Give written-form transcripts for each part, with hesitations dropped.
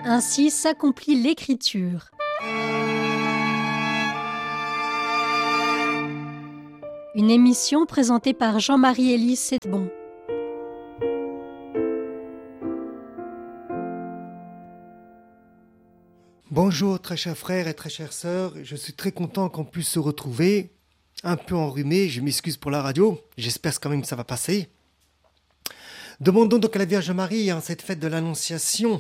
Ainsi s'accomplit l'Écriture. Une émission présentée par Jean-Marie-Élise Setbon. Bonjour très chers frères et très chères sœurs, je suis très content qu'on puisse se retrouver, un peu enrhumé, je m'excuse pour la radio, j'espère quand même que ça va passer. Demandons donc à la Vierge Marie, en cette fête de l'Annonciation,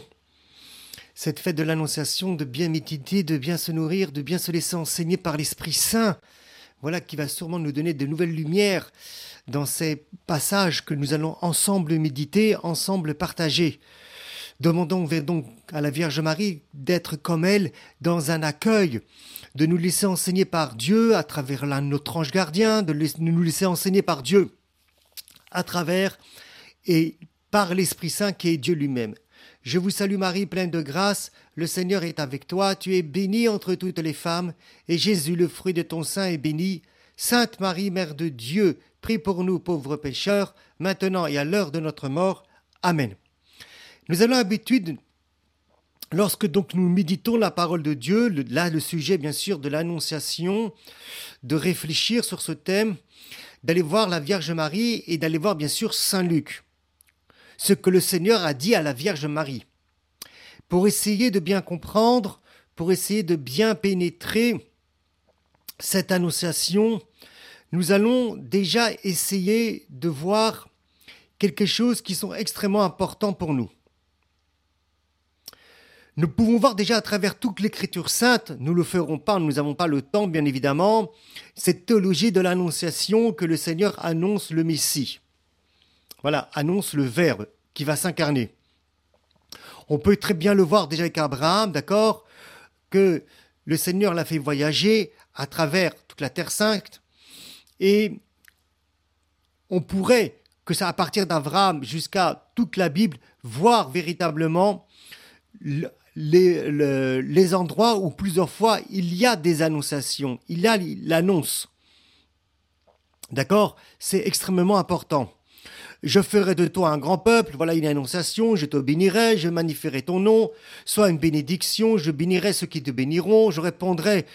de bien méditer, de bien se nourrir, de bien se laisser enseigner par l'Esprit Saint, voilà qui va sûrement nous donner de nouvelles lumières dans ces passages que nous allons ensemble méditer, ensemble partager. Demandons donc à la Vierge Marie d'être comme elle dans un accueil, de nous laisser enseigner par Dieu à travers notre ange gardien, de nous laisser enseigner par Dieu à travers et par l'Esprit Saint qui est Dieu lui-même. Je vous salue Marie, pleine de grâce, le Seigneur est avec toi, tu es bénie entre toutes les femmes, et Jésus, le fruit de ton sein, est béni. Sainte Marie, Mère de Dieu, prie pour nous pauvres pécheurs, maintenant et à l'heure de notre mort. Amen. Nous avons l'habitude, lorsque donc nous méditons la parole de Dieu, le sujet bien sûr de l'Annonciation, de réfléchir sur ce thème, d'aller voir la Vierge Marie et d'aller voir bien sûr Saint Luc, ce que le Seigneur a dit à la Vierge Marie. Pour essayer de bien comprendre, pour essayer de bien pénétrer cette Annonciation, nous allons déjà essayer de voir quelque chose qui sont extrêmement importants pour nous. Nous pouvons voir déjà à travers toute l'Écriture sainte, nous ne le ferons pas, nous n'avons pas le temps bien évidemment, cette théologie de l'Annonciation que le Seigneur annonce le Messie. Voilà, annonce le Verbe qui va s'incarner. On peut très bien le voir déjà avec Abraham, d'accord, que le Seigneur l'a fait voyager à travers toute la Terre Sainte et on pourrait, que ça à partir d'Abraham jusqu'à toute la Bible, voir véritablement les endroits où plusieurs fois il y a des annonciations, il y a l'annonce. D'accord ? C'est extrêmement important. Je ferai de toi un grand peuple, voilà une annonciation, je te bénirai, je magnifierai ton nom, soit une bénédiction, je bénirai ceux qui te béniront, je répondrai,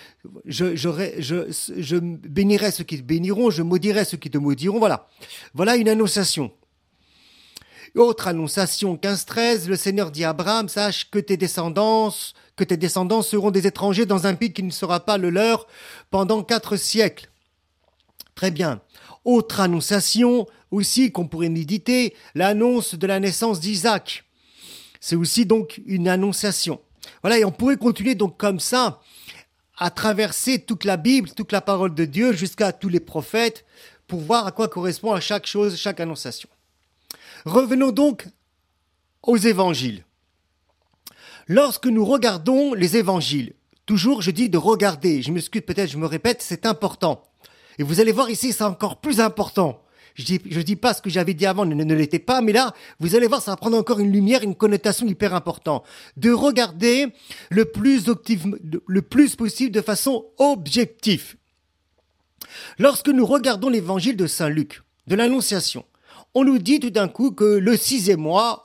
je bénirai ceux qui te béniront, je maudirai ceux qui te maudiront, voilà. Voilà une annonciation. Autre annonciation, 15-13, le Seigneur dit à Abraham, sache que tes descendants seront des étrangers dans un pays qui ne sera pas le leur pendant 4 siècles. Très bien. Autre annonciation aussi qu'on pourrait méditer, l'annonce de la naissance d'Isaac. C'est aussi donc une annonciation. Voilà, et on pourrait continuer donc comme ça, à traverser toute la Bible, toute la parole de Dieu, jusqu'à tous les prophètes, pour voir à quoi correspond à chaque chose, chaque annonciation. Revenons donc aux évangiles. Lorsque nous regardons les évangiles, toujours je dis de regarder, je m'excuse peut-être, je me répète, c'est important. Et vous allez voir ici, c'est encore plus important. Je dis pas ce que j'avais dit avant ne l'était pas, mais là, vous allez voir, ça va prendre encore une lumière, une connotation hyper importante. De regarder le plus possible de façon objective. Lorsque nous regardons l'évangile de Saint Luc, de l'Annonciation, on nous dit tout d'un coup que au sixième mois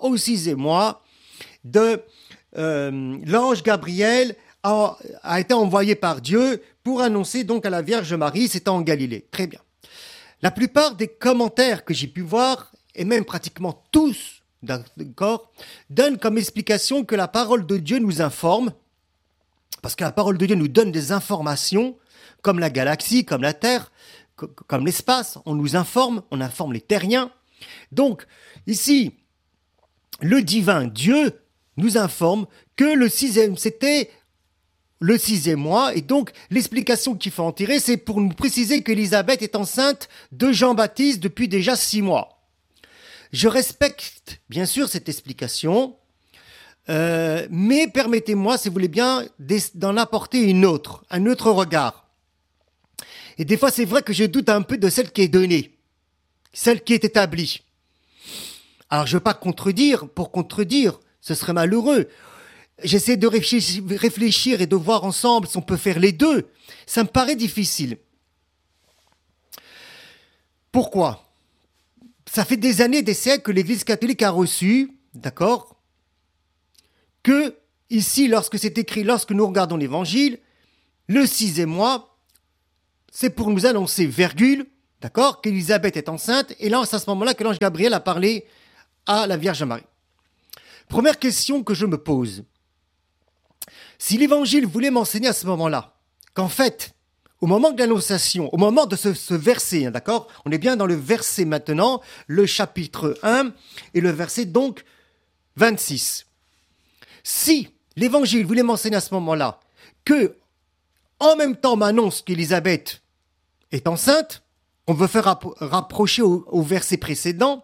de l'ange Gabriel a été envoyé par Dieu pour annoncer donc à la Vierge Marie, c'était en Galilée. Très bien. La plupart des commentaires que j'ai pu voir, et même pratiquement tous, d'accord, donnent comme explication que la parole de Dieu nous informe, parce que la parole de Dieu nous donne des informations, comme la galaxie, comme la Terre, comme l'espace, on nous informe, on informe les terriens. Donc, ici, le divin Dieu nous informe que c'était le 6e mois, et donc l'explication qu'il faut en tirer, c'est pour nous préciser qu'Élisabeth est enceinte de Jean-Baptiste depuis déjà 6 mois. Je respecte bien sûr cette explication, mais permettez-moi, si vous voulez bien, d'en apporter un autre regard. Et des fois, c'est vrai que je doute un peu de celle qui est donnée, celle qui est établie. Alors, je ne veux pas contredire pour contredire, ce serait malheureux. J'essaie de réfléchir et de voir ensemble si on peut faire les deux. Ça me paraît difficile. Pourquoi ? Ça fait des années, des siècles que l'Église catholique a reçu, d'accord, que ici, lorsque c'est écrit, lorsque nous regardons l'évangile, le 6e mois, c'est pour nous annoncer, virgule, d'accord, qu'Élisabeth est enceinte, et là, c'est à ce moment-là que l'ange Gabriel a parlé à la Vierge Marie. Première question que je me pose. Si l'évangile voulait m'enseigner à ce moment-là, qu'en fait, au moment de l'annonciation, au moment de ce verset, d'accord, on est bien dans le verset maintenant, le chapitre 1 et le verset donc 26. Si l'évangile voulait m'enseigner à ce moment-là que, en même temps, m'annonce qu'Élisabeth est enceinte, on veut faire rapprocher au verset précédent,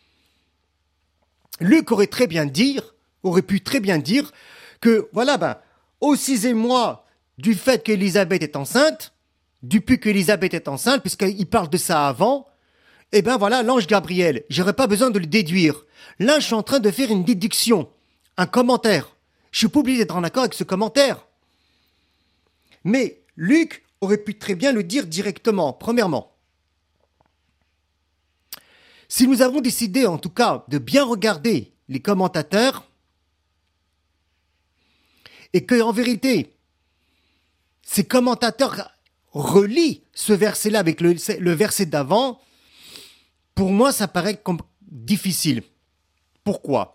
Luc aurait pu très bien dire que, voilà, au 6e mois du fait qu'Élisabeth est enceinte, depuis qu'Élisabeth est enceinte, puisqu'il parle de ça avant, voilà, l'ange Gabriel, j'aurais pas besoin de le déduire. Là, je suis en train de faire une déduction, un commentaire. Je suis pas obligé d'être en accord avec ce commentaire. Mais Luc aurait pu très bien le dire directement, premièrement. Si nous avons décidé, en tout cas, de bien regarder les commentateurs, et que, en vérité, ces commentateurs relient ce verset-là avec le verset d'avant, pour moi, ça paraît comme difficile. Pourquoi ?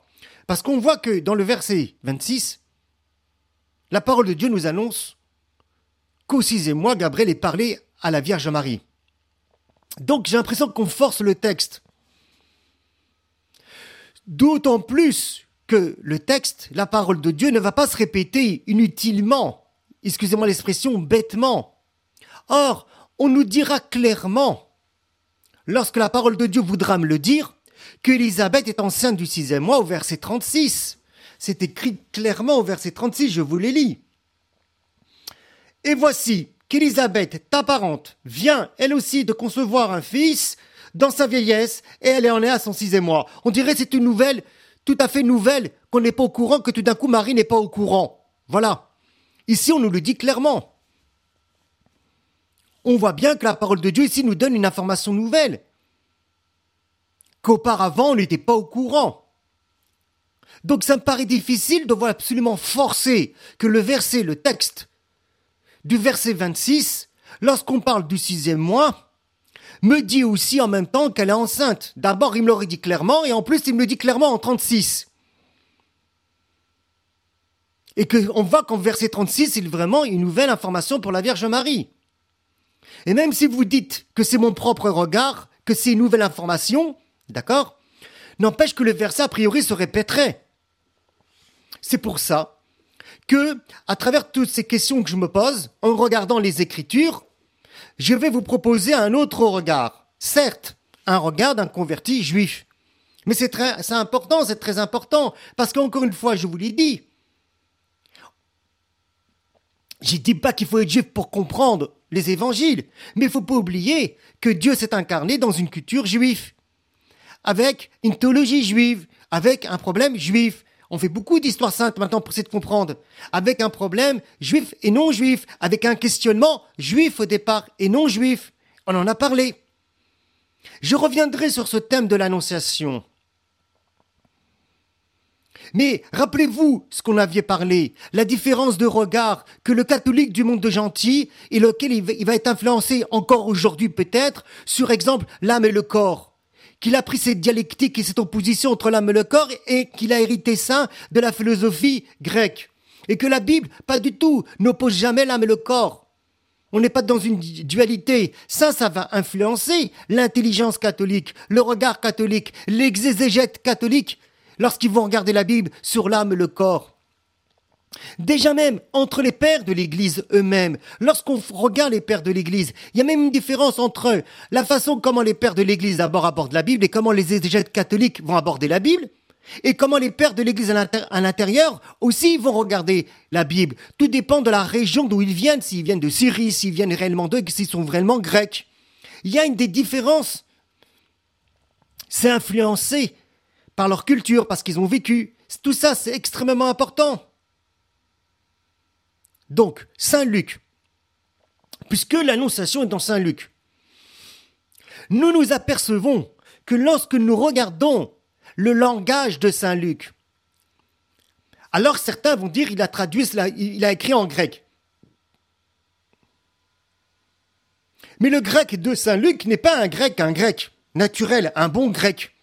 Parce qu'on voit que dans le verset 26, la parole de Dieu nous annonce qu'au 6e mois, Gabriel est parlé à la Vierge Marie. Donc, j'ai l'impression qu'on force le texte. D'autant plus que le texte, la parole de Dieu, ne va pas se répéter inutilement, excusez-moi l'expression, bêtement. Or, on nous dira clairement, lorsque la parole de Dieu voudra me le dire, qu'Élisabeth est enceinte du 6e mois au verset 36. C'est écrit clairement au verset 36, je vous les lis. Et voici qu'Élisabeth, ta parente, vient elle aussi de concevoir un fils dans sa vieillesse, et elle en est à son 6e mois. On dirait que c'est une nouvelle, tout à fait nouvelle, qu'on n'est pas au courant, que tout d'un coup Marie n'est pas au courant. Voilà. Ici, on nous le dit clairement. On voit bien que la parole de Dieu ici nous donne une information nouvelle, qu'auparavant on n'était pas au courant. Donc ça me paraît difficile de voir absolument forcer que le texte du verset 26, lorsqu'on parle du 6e mois, me dit aussi en même temps qu'elle est enceinte. D'abord, il me l'aurait dit clairement, et en plus, il me le dit clairement en 36. Et qu'on voit qu'en verset 36, c'est vraiment une nouvelle information pour la Vierge Marie. Et même si vous dites que c'est mon propre regard, que c'est une nouvelle information, d'accord, n'empêche que le verset, a priori, se répéterait. C'est pour ça que, à travers toutes ces questions que je me pose, en regardant les Écritures, je vais vous proposer un autre regard. Certes, un regard d'un converti juif. Mais c'est important, c'est très important. Parce qu'encore une fois, je vous l'ai dit, je ne dis pas qu'il faut être juif pour comprendre les évangiles, mais il ne faut pas oublier que Dieu s'est incarné dans une culture juive, avec une théologie juive, avec un problème juif. On fait beaucoup d'histoires saintes maintenant pour essayer de comprendre, avec un problème juif et non juif, avec un questionnement juif au départ et non juif. On en a parlé. Je reviendrai sur ce thème de l'annonciation. Mais rappelez-vous ce qu'on avait parlé, la différence de regard que le catholique du monde de gentil et lequel il va être influencé encore aujourd'hui peut-être sur exemple l'âme et le corps. Qu'il a pris cette dialectique et cette opposition entre l'âme et le corps et qu'il a hérité ça de la philosophie grecque. Et que la Bible, pas du tout, n'oppose jamais l'âme et le corps. On n'est pas dans une dualité. Ça va influencer l'intelligence catholique, le regard catholique, l'exégète catholique lorsqu'ils vont regarder la Bible sur l'âme et le corps. Déjà même, entre les pères de l'Église eux-mêmes, lorsqu'on regarde les pères de l'Église, il y a même une différence entre la façon comment les pères de l'Église d'abord abordent la Bible et comment les exégètes catholiques vont aborder la Bible, et comment les pères de l'Église à l'intérieur aussi vont regarder la Bible. Tout dépend de la région d'où ils viennent, s'ils viennent de Syrie, s'ils viennent réellement d'eux, s'ils sont vraiment grecs. Il y a des différences. C'est influencé par leur culture, parce qu'ils ont vécu. Tout ça, c'est extrêmement important. Donc, Saint Luc, puisque l'annonciation est dans Saint Luc, nous nous apercevons que lorsque nous regardons le langage de Saint Luc, Alors certains vont dire il a traduit cela, il a écrit en grec. Mais le grec de Saint Luc n'est pas un grec naturel, un bon grec.